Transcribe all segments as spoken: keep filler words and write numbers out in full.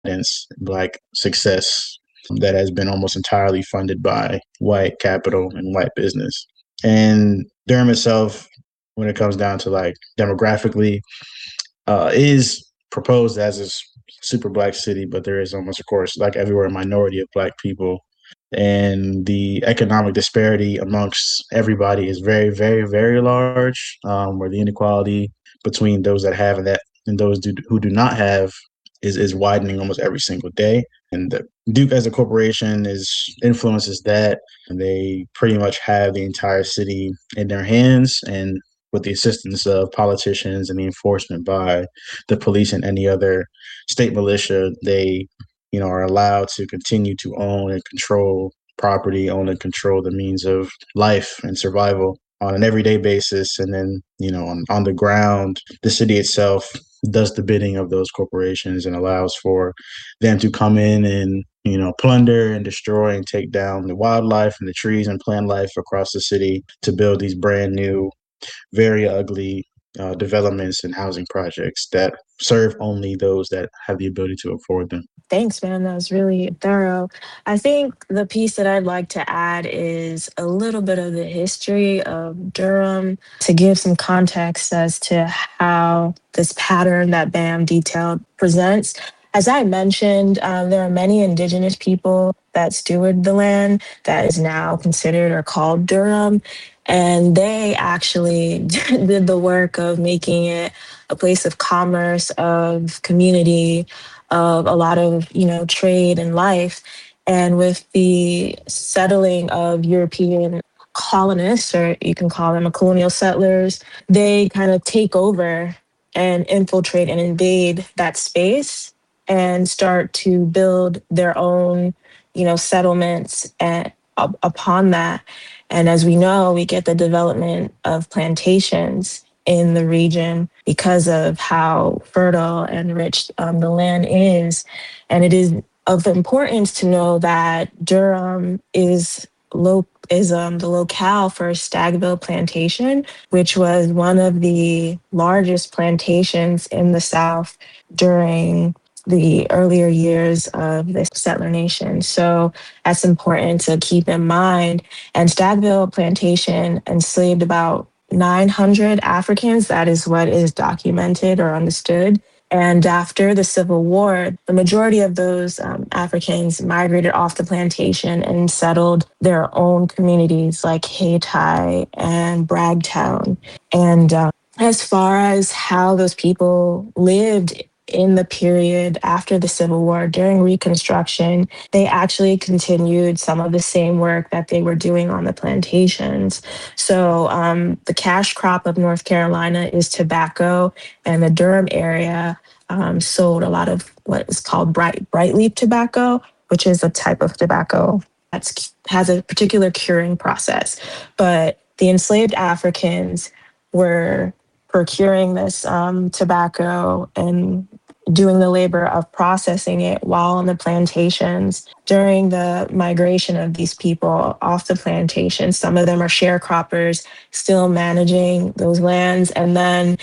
Black success that has been almost entirely funded by white capital and white business. And Durham itself, when it comes down to like demographically, uh, is proposed as a super black city, but there is almost, of course, like everywhere, a minority of black people. And the economic disparity amongst everybody is very, very, very large, um, where the inequality between those that have and that and those do, who do not have is, is widening almost every single day. And the Duke as a corporation is influences that, and they pretty much have the entire city in their hands. And with the assistance of politicians and the enforcement by the police and any other state militia, they, you know, are allowed to continue to own and control property, own and control the means of life and survival on an everyday basis. And then, you know, on, on the ground, the city itself does the bidding of those corporations and allows for them to come in and, you know, plunder and destroy and take down the wildlife and the trees and plant life across the city to build these brand new, very ugly uh, developments and housing projects that serve only those that have the ability to afford them. Thanks, man. That was really thorough. I think the piece that I'd like to add is a little bit of the history of Durham to give some context as to how this pattern that BAM detailed presents. As I mentioned, um, there are many indigenous people that steward the land that is now considered or called Durham. And they actually did the work of making it a place of commerce, of community, of a lot of, you know, trade and life. And with the settling of European colonists, or you can call them a colonial settlers, they kind of take over and infiltrate and invade that space and start to build their own, you know, settlements and up, upon that. And as we know, we get the development of plantations in the region because of how fertile and rich um, the land is. And it is of importance to know that Durham is lo- is um, the locale for Stagville Plantation, which was one of the largest plantations in the South during the earlier years of the settler nation. So that's important to keep in mind. And Stagville Plantation enslaved about nine hundred Africans. That is what is documented or understood. And after the Civil War, the majority of those um, Africans migrated off the plantation and settled their own communities like Hayti and Bragtown. And uh, as far as how those people lived in the period after the Civil War, during Reconstruction, they actually continued some of the same work that they were doing on the plantations. So um, the cash crop of North Carolina is tobacco, and the Durham area um, sold a lot of what is called bright brightleaf tobacco, which is a type of tobacco that has a particular curing process. But the enslaved Africans were procuring this um, tobacco and doing the labor of processing it while on the plantations. During the migration of these people off the plantations, some of them are sharecroppers, still managing those lands. And then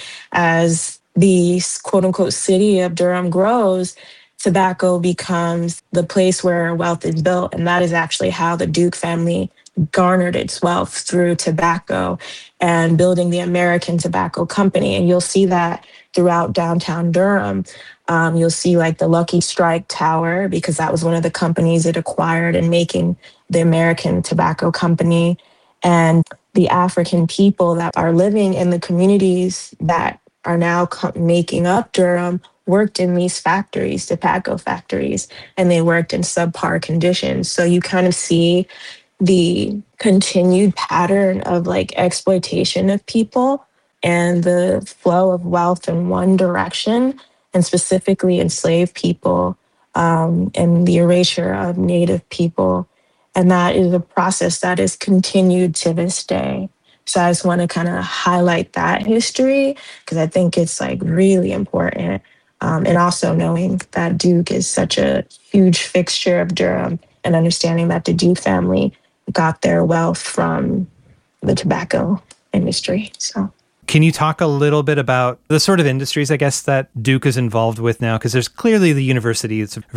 as the quote unquote city of Durham grows, tobacco becomes the place where wealth is built. And that is actually how the Duke family garnered its wealth, through tobacco and building the American Tobacco Company. And you'll see that throughout downtown Durham. Um, you'll see like the Lucky Strike Tower, because that was one of the companies it acquired in making the American Tobacco Company. And the African people that are living in the communities that are now co- making up Durham worked in these factories, tobacco factories, and they worked in subpar conditions. So you kind of see the continued pattern of like exploitation of people and the flow of wealth in one direction, and specifically enslaved people, um, and the erasure of Native people. And that is a process that is continued to this day. So I just want to kind of highlight that history because I think it's like really important. Um, and also knowing that Duke is such a huge fixture of Durham, and understanding that the Duke family got their wealth from the tobacco industry. So Can you talk a little bit about the sort of industries, I guess, that Duke is involved with now? Because there's clearly the university. It's